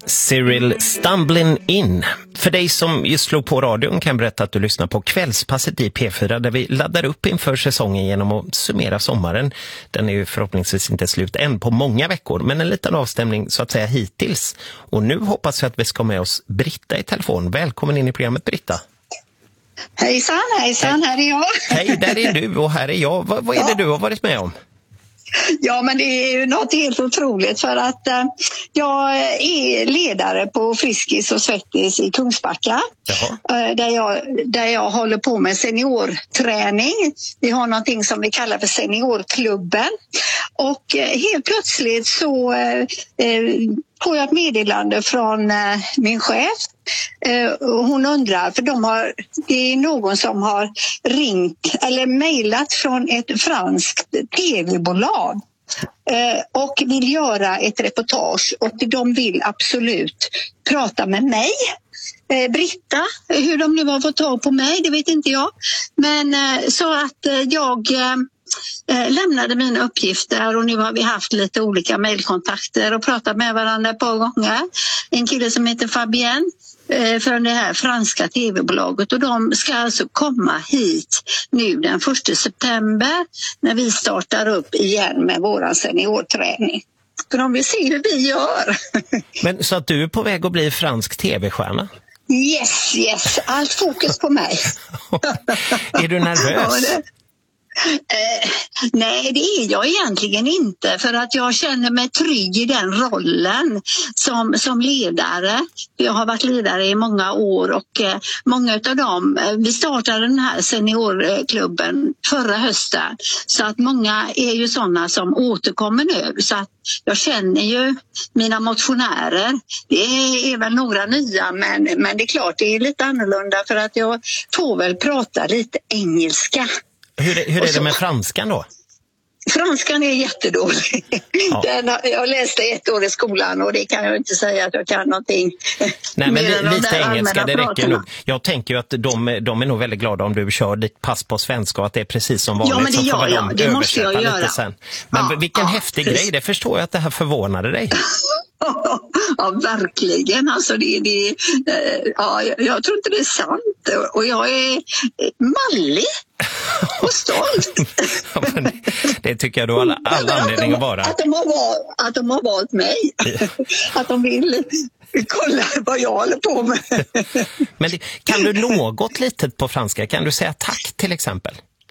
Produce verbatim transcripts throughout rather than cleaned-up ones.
Cyril Stumbling In. För dig som just slog på radion kan jag berätta att du lyssnar på Kvällspasset i P fyra där vi laddar upp inför säsongen genom att summera sommaren. Den är ju förhoppningsvis inte slut än på många veckor, men en liten avstämning så att säga hittills. Och nu hoppas jag att vi ska med oss Britta i telefon. Välkommen in i programmet, Britta. Hejsan, hejsan, Hej. Här är jag. Hej, där är du och här är jag. Vad, vad är det Ja. du har varit med om? Ja, men det är ju något helt otroligt för att eh, jag är ledare på Friskis och Svettis i Kungsbacka. Eh, där, jag, där jag håller på med seniorträning. Vi har någonting som vi kallar för seniorklubben. Och eh, helt plötsligt så eh, får jag ett meddelande från eh, min chef. Uh, hon undrar, för de har, det är någon som har ringt eller mejlat från ett franskt tv-bolag uh, och vill göra ett reportage, och de vill absolut prata med mig. Uh, Britta, hur de nu har fått tag på mig, det vet inte jag. Men uh, så att uh, jag uh, lämnade mina uppgifter, och nu har vi haft lite olika mejlkontakter och pratat med varandra ett par gånger. En kille som heter Fabien från det här franska tv-bolaget, och de ska alltså komma hit nu den första september när vi startar upp igen med våran seniorträning. För de vill se hur vi gör. Men så att du är på väg att bli fransk tv-stjärna? Yes, yes. Allt fokus på mig. Är du nervös? Ja, det... Eh, nej, det är jag egentligen inte, för att jag känner mig trygg i den rollen som, som ledare. Jag har varit ledare i många år, och eh, många av dem, eh, vi startade den här seniorklubben förra hösten, så att många är ju sådana som återkommer nu, så att jag känner ju mina motionärer. Det är, är väl några nya, men, men det är klart det är lite annorlunda för att jag får väl prata lite engelska. Hur är, hur är det med franskan då? Franskan är jättedålig. Ja. Den, jag läste ett år i skolan, och det kan jag inte säga att jag kan någonting. Nej, men li, lite engelska, det räcker nog. Jag tänker ju att de, de är nog väldigt glada om du kör ditt pass på svenska, och att det är precis som vanligt. Ja, men det gör jag. Det måste jag göra. Sen. Men ja, vilken ja, häftig precis. grej, det förstår jag att det här förvånade dig. Ja, verkligen. Alltså det, det, ja, jag tror inte det är sant. Och jag är mallig och stolt. Ja, men det, det tycker jag du har alla, alla anledning att vara. Att de har valt, att de har valt mig. Att de vill kolla vad jag håller på med. Men det, kan du något litet på franska? Kan du säga tack till exempel?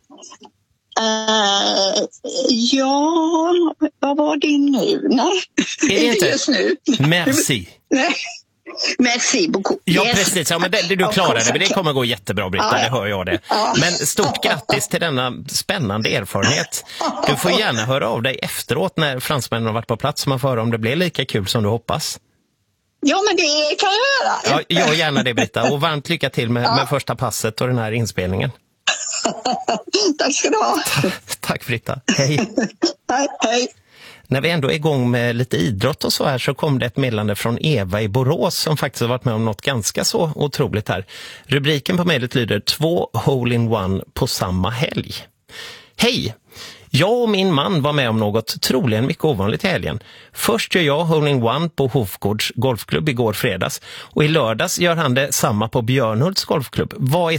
Uh, ja, vad var det nu? Nej, är det inte just nu. Merci. Nej. Merci beaucoup. Ja, yes. precis. Ja, men det, det du klarade det, men det kommer gå jättebra, Britta, ja, ja. det hör jag det. Ja. Men stort grattis till denna spännande erfarenhet. Du får gärna höra av dig efteråt när fransmännen har varit på plats, så man får höra om det blir lika kul som du hoppas. Ja, men det kan jag göra. Ja, jag gärna det, Britta. Och varmt lycka till med, ja. med första passet och den här inspelningen. Tack ska du ha. Ta- tack, Britta. Hej. Hej, hej. När vi ändå är igång med lite idrott och så här, så kom det ett meddelande från Eva i Borås som faktiskt har varit med om något ganska så otroligt här. Rubriken på mejlet lyder: två hole-in-one på samma helg. Hej! Jag och min man var med om något troligen mycket ovanligt i helgen. Först gör jag hole-in-one på Hofgårds golfklubb igår fredags, och i lördags gör han det samma på Björnhults golfklubb. Vad är